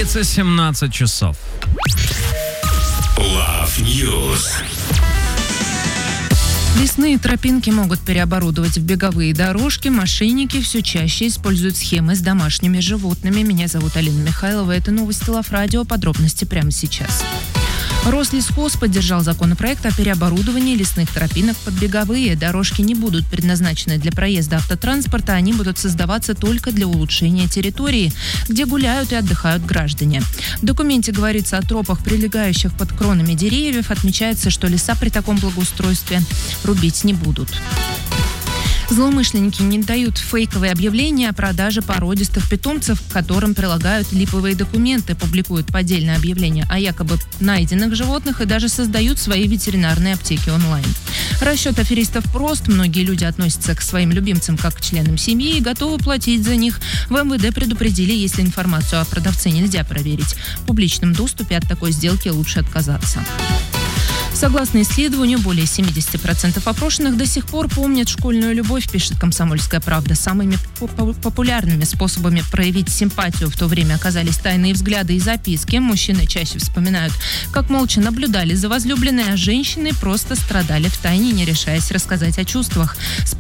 столице 17 часов. Love News. Лесные тропинки могут переоборудовать в беговые дорожки. Мошенники все чаще используют схемы с домашними животными. Меня зовут Алина Михайлова. Это новости Love Radio. Подробности прямо сейчас. Рослесхоз поддержал законопроект о переоборудовании лесных тропинок под беговые. Дорожки не будут предназначены для проезда автотранспорта, они будут создаваться только для улучшения территории, где гуляют и отдыхают граждане. В документе говорится о тропах, прилегающих под кронами деревьев. Отмечается, что леса при таком благоустройстве рубить не будут. Злоумышленники не дают фейковые объявления о продаже породистых питомцев, к которым прилагают липовые документы, публикуют поддельные объявления о якобы найденных животных и даже создают свои ветеринарные аптеки онлайн. Расчет аферистов прост. Многие люди относятся к своим любимцам как к членам семьи и готовы платить за них. В МВД предупредили, если информацию о продавце нельзя проверить. В публичном доступе от такой сделки лучше отказаться. Согласно исследованию, более 70% опрошенных до сих пор помнят школьную любовь, пишет «Комсомольская правда». Самыми популярными способами проявить симпатию в то время оказались тайные взгляды и записки. Мужчины чаще вспоминают, как молча наблюдали за возлюбленной, а женщины просто страдали втайне, не решаясь рассказать о чувствах.